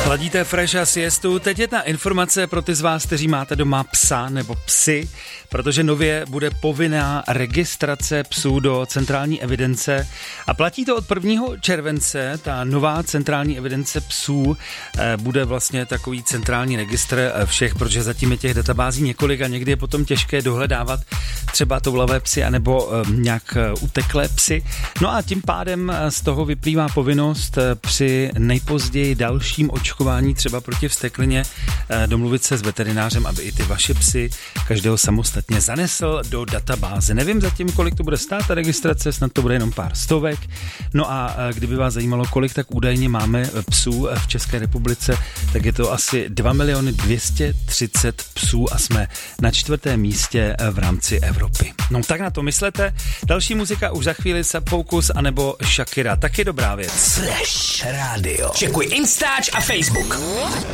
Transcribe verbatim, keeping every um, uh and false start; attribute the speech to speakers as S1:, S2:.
S1: Ladíte Fresh a siestu. Teď je ta informace pro ty z vás, kteří máte doma psa nebo psy, protože nově bude povinná registrace psů do centrální evidence a platí to od prvního července. Ta nová centrální evidence psů bude vlastně takový centrální registr všech, protože zatím je těch databází několik a někdy je potom těžké dohledávat třeba toulavé psy anebo nějak uteklé psy. No a tím pádem z toho vyplývá povinnost při nejpozději dalším očkování třeba proti vzteklině domluvit se s veterinářem, aby i ty vaše psy každého samostatně zanesl do databáze. Nevím zatím, kolik to bude stát ta registrace, snad to bude jenom pár stovek. No a kdyby vás zajímalo, kolik tak údajně máme psů v České republice, tak je to asi dva miliony dvě stě třicet psů a jsme na čtvrtém místě v rámci Evropy. No tak na to myslete. Další muzika už za chvíli, Focus anebo Shakira. Taky dobrá věc.
S2: Fresh Radio. Čekuj Instač a Facebook.